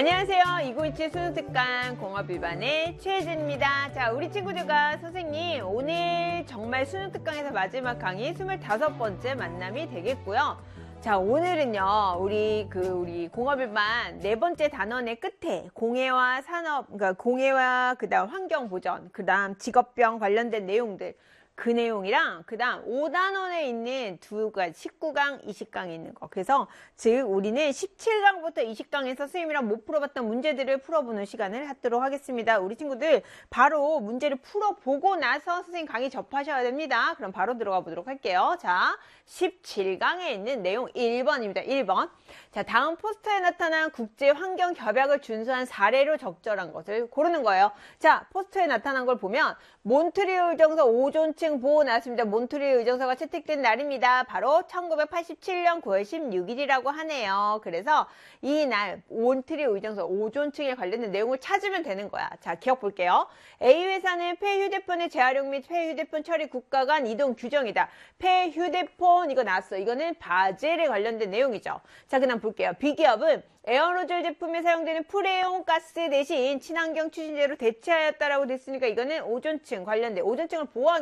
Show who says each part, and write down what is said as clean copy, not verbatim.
Speaker 1: 안녕하세요. 2027 수능특강 공업일반의 최혜진입니다. 자, 우리 친구들과 선생님 오늘 정말 수능특강에서 마지막 강의 25번째 만남이 되겠고요. 자, 오늘은요, 우리 공업일반 네 번째 단원의 끝에 공해와 산업, 그러니까 공해와 그다음 환경보전, 그다음 직업병 관련된 내용들, 그 내용이랑 그다음 5단원에 있는 두 가지 19강, 20강에 있는 거. 그래서 즉 우리는 17강부터 20강에서 선생님이랑 못 풀어봤던 문제들을 풀어보는 시간을 갖도록 하겠습니다. 우리 친구들 바로 문제를 풀어보고 나서 선생님 강의 접하셔야 됩니다. 그럼 바로 들어가 보도록 할게요. 자, 17강에 있는 내용 1번입니다. 1번. 자, 다음 포스터에 나타난 국제환경협약을 준수한 사례로 적절한 것을 고르는 거예요. 자, 포스터에 나타난 걸 보면 몬트리올 의정서 5존층 보호 나왔습니다. 몬트리올 의정서가 채택된 날입니다. 바로 1987년 9월 16일이라고 하네요. 그래서 이날 몬트리올 의정서 5존층에 관련된 내용을 찾으면 되는 거야. 자, 기억 볼게요. A회사는 폐휴대폰의 재활용 및 폐휴대폰 처리 국가 간 이동 규정이다. 폐휴대폰 이거 나왔어. 이거는 바젤에 관련된 내용이죠. 자, 그다음 볼게요. B기업은 에어로졸 제품에 사용되는 프레온 가스 대신 친환경 추진제로 대체하였다라고 됐으니까 이거는 오존층 관련된 오존층을 보호하기